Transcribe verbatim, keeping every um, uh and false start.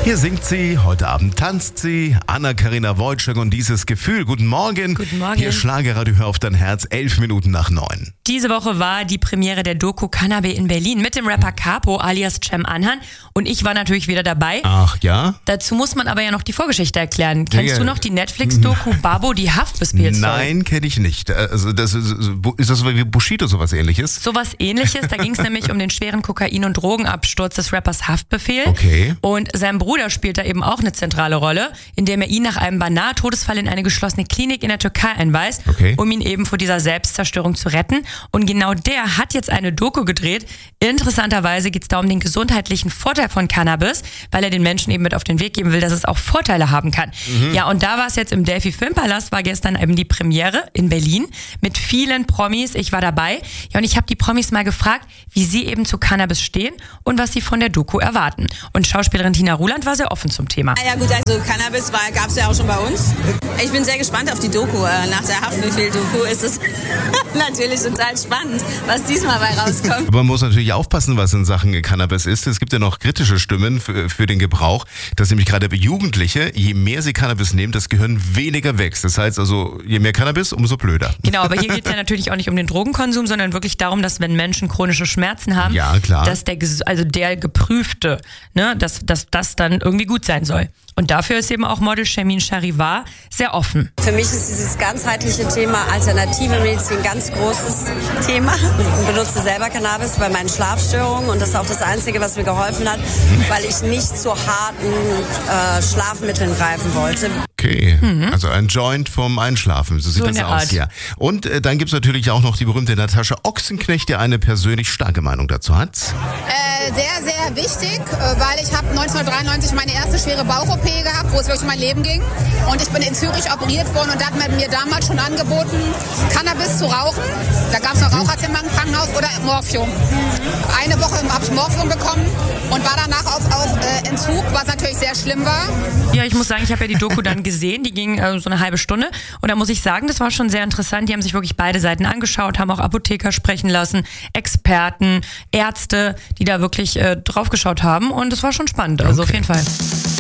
Hier singt sie, heute Abend tanzt sie, Anna-Karina Wojcik und dieses Gefühl. Guten Morgen. Guten Morgen. Hier Schlagerradio, hör auf dein Herz, elf Minuten nach neun. Diese Woche war die Premiere der Doku Cannabis in Berlin mit dem Rapper Capo alias Cem Anhan und ich war natürlich wieder dabei. Ach ja? Dazu muss man aber ja noch die Vorgeschichte erklären. Kennst ja, du noch die Netflix-Doku Babo, die Haft bespielt? Nein, kenne ich nicht. Also das ist, ist das so wie Bushido, sowas ähnliches? Sowas ähnliches, da ging es nämlich um den schweren Kokain- und Drogenabsturz des Rappers Haftbefehl. Okay. Und sein Bruder spielt da eben auch eine zentrale Rolle, indem er ihn nach einem beinahe Todesfall in eine geschlossene Klinik in der Türkei einweist, okay. um ihn eben vor dieser Selbstzerstörung zu retten. Und genau der hat jetzt eine Doku gedreht. Interessanterweise geht es da um den gesundheitlichen Vorteil von Cannabis, weil er den Menschen eben mit auf den Weg geben will, dass es auch Vorteile haben kann. Mhm. Ja, und da war es jetzt im Delphi Filmpalast, war gestern eben die Premiere in Berlin mit vielen Promis. Ich war dabei. Ja, und ich habe die Promis mal gefragt, wie sie eben zu Cannabis stehen und was sie von der Doku erwarten. Und Schauspielerin Tina Ruland war sehr offen zum Thema. Ja gut, also Cannabis gab es ja auch schon bei uns. Ich bin sehr gespannt auf die Doku. Nach der Haftbefehl-Doku ist es natürlich total spannend, was diesmal bei rauskommt. Aber man muss natürlich aufpassen, was in Sachen Cannabis ist. Es gibt ja noch kritische Stimmen für, für den Gebrauch, dass nämlich gerade Jugendliche, je mehr sie Cannabis nehmen, das Gehirn weniger wächst. Das heißt also, je mehr Cannabis, umso blöder. Genau, aber hier geht es ja natürlich auch nicht um den Drogenkonsum, sondern wirklich darum, dass wenn Menschen chronische Schmerzen haben, ja, klar. dass der, also der Geprüfte, ne, dass, dass das dann irgendwie gut sein soll. Und dafür ist eben auch Model Shermin Charivar sehr offen. Für mich ist dieses ganzheitliche Thema alternative Medizin ein ganz großes Thema. Ich benutze selber Cannabis bei meinen Schlafstörungen und das ist auch das Einzige, was mir geholfen hat, weil ich nicht zu harten äh, Schlafmitteln greifen wollte. Okay, mhm. Also ein Joint vom Einschlafen, so sieht so das aus. Art. Ja. Und äh, dann gibt es natürlich auch noch die berühmte Natascha Ochsenknecht, die eine persönlich starke Meinung dazu hat. Äh, sehr, sehr wichtig, weil ich habe neunzehnhundertdreiundneunzig meine erste schwere Bauch-O P gehabt, wo es wirklich um mein Leben ging. Und ich bin in Zürich operiert worden und da hat man mir damals schon angeboten, Cannabis zu rauchen. Da gab es noch Raucherzimmer im Krankenhaus oder Morphium. Eine Woche habe ich Morphium bekommen und war danach auf, auf äh, Entzug, was natürlich sehr schlimm war. Ja, ich muss sagen, ich habe ja die Doku dann gesehen, die ging äh, so eine halbe Stunde und da muss ich sagen, das war schon sehr interessant. Die haben sich wirklich beide Seiten angeschaut, haben auch Apotheker sprechen lassen, Experten, Ärzte, die da wirklich äh, drauf geschaut haben und es war schon spannend, also okay. auf jeden Fall.